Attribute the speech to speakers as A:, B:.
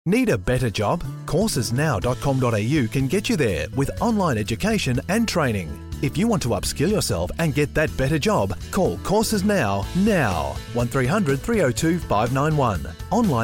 A: Need a better job? Coursesnow.com.au can get you there with online education and training. If you want to upskill yourself and get that better job, call Courses Now. 1300 302 591. Online